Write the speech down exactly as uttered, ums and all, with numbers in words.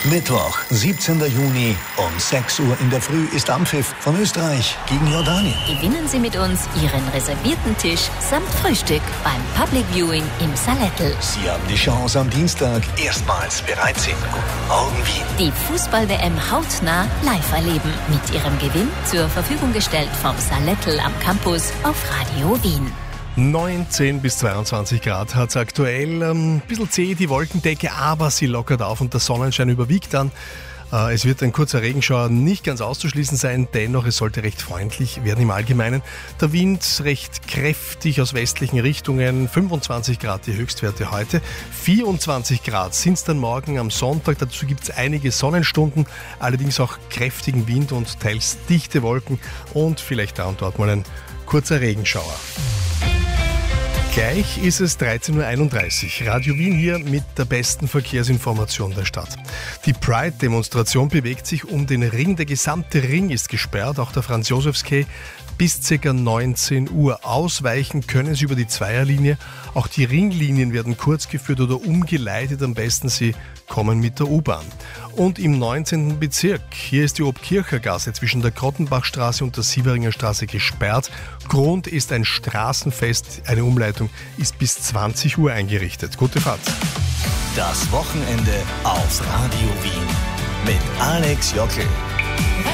Mittwoch, siebzehnten Juni um sechs Uhr in der Früh ist Anpfiff von Österreich gegen Jordanien. Gewinnen Sie mit uns Ihren reservierten Tisch samt Frühstück beim Public Viewing im Salettl. Sie haben die Chance am Dienstag erstmals bereit sind. Guten Morgen Wien. Die Fußball-W M hautnah live erleben. Mit Ihrem Gewinn zur Verfügung gestellt vom Salettl am Campus auf Radio Wien. neunzehn bis zweiundzwanzig Grad hat es aktuell. Ein bisschen zäh die Wolkendecke, aber sie lockert auf und der Sonnenschein überwiegt dann. Es wird ein kurzer Regenschauer nicht ganz auszuschließen sein, dennoch es sollte recht freundlich werden im Allgemeinen. Der Wind recht kräftig aus westlichen Richtungen, fünfundzwanzig Grad die Höchstwerte heute, vierundzwanzig Grad sind es dann morgen am Sonntag. Dazu gibt es einige Sonnenstunden, allerdings auch kräftigen Wind und teils dichte Wolken und vielleicht da und dort mal ein kurzer Regenschauer. Gleich ist es dreizehn Uhr einunddreißig. Radio Wien hier mit der besten Verkehrsinformation der Stadt. Die Pride-Demonstration bewegt sich um den Ring. Der gesamte Ring ist gesperrt, auch der Franz-Josefs-Quai bis ca. neunzehn Uhr. Ausweichen können Sie über die Zweierlinie. Auch die Ringlinien werden kurz geführt oder umgeleitet. Am besten Sie kommen mit der U-Bahn. Und im neunzehnten Bezirk, hier ist die Obkirchergasse zwischen der Grottenbachstraße und der Sieveringer Straße gesperrt. Grund ist ein Straßenfest. Eine Umleitung ist bis zwanzig Uhr eingerichtet. Gute Fahrt. Das Wochenende auf Radio Wien mit Alex Jockel.